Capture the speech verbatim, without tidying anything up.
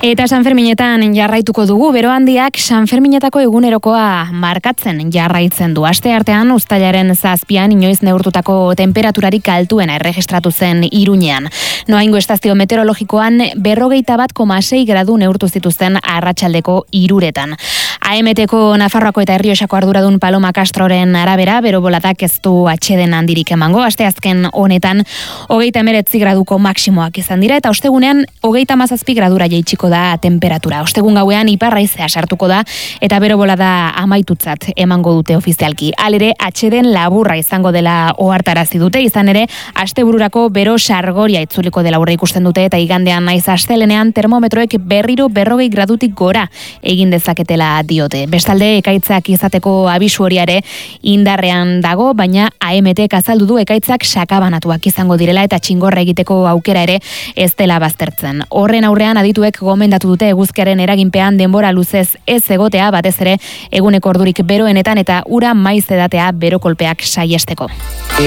Eta Sanferminetan jarraituko dugu, bero handiak Sanferminetako egunerokoa markatzen jarraitzen du. Aste artean uztailaren zazpian inoiz neurtutako temperaturarik altuena erregistratu zen Iruñean. Noaingo estazio meteorologikoan berrogeita bat koma sei gradu neurtu zituzten arratsaldeko hiruretan. A M T-ko Nafarroako eta Errioxako arduradun Paloma Castroren arabera, bero bolatak ez du atxeden handirik emango. Asteazken honetan hogeita hemeretzi graduko maksimoak izan dira eta ostegunean hogeita hamazazpi gradura jaitsiko da temperatura. Ostegun gauean iparraizea sartuko da eta bero bolada amaitutzat emango dute ofizialki. Halere atxeden laburra izango dela ohartarazi dute, izan ere astebururako bero sargoria itzuliko dela aurre ikusten dute eta igandean naiz astelenean termometroek berriro berrogei gradutik gora egin dezaketela diote. Bestalde ekaitzak izateko abisu hori ere indarrean dago, baina A M T azaldu du ekaitzak sakabanatuak izango direla eta txingorra egiteko aukera ere ez dela baztertzen. Horren aurrean adituek gomendatu dute eguzkiaren eraginpean denbora luzez ez egotea, batez ere eguneko ordurik beroenetan eta ura maiz edatea bero kolpeak saiesteko.